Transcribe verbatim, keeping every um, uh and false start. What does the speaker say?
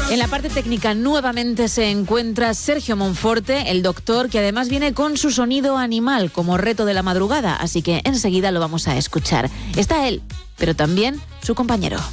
En la parte técnica nuevamente se encuentra Sergio Monforte, el doctor, que además viene con su sonido animal como reto de la madrugada, así que enseguida lo vamos a escuchar. Está él, pero también su compañero.